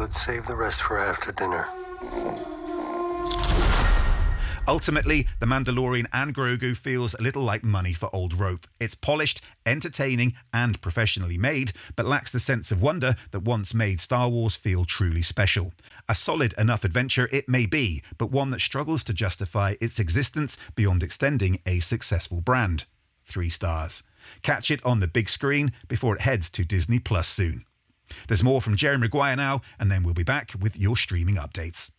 Let's save the rest for after dinner. Ultimately, The Mandalorian and Grogu feels a little like money for old rope. It's polished, entertaining, and professionally made, but lacks the sense of wonder that once made Star Wars feel truly special. A solid enough adventure it may be, but one that struggles to justify its existence beyond extending a successful brand. 3 stars. Catch it on the big screen before it heads to Disney Plus soon. There's more from Jerry Maguire now, and then we'll be back with your streaming updates.